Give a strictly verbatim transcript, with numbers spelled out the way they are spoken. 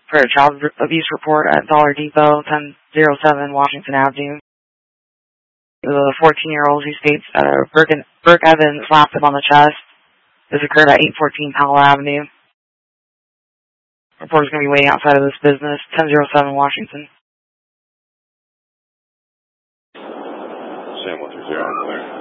for a child abuse report at Dollar Depot, ten oh seven Washington Avenue. The fourteen-year-old who states that uh, Brooke, Brooke Evans slapped him on the chest. This occurred at eight fourteen Powell Avenue. Reporter's going to be waiting outside of this business, ten oh seven Washington. Sam one three zero, clear.